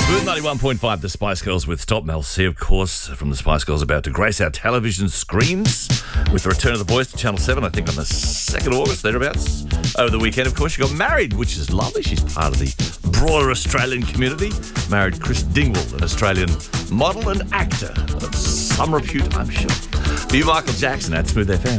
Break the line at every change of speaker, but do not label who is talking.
Smooth 91.5, the Spice Girls with Stop. Mel C, of course, from the Spice Girls, about to grace our television screens with the return of The Voice to Channel 7, I think on the 2nd of August, thereabouts. Over the weekend, of course, she got married, which is lovely. She's part of the broader Australian community. Married Chris Dingwall, an Australian model and actor of some repute, I'm sure. For you, Michael Jackson at Smooth FM.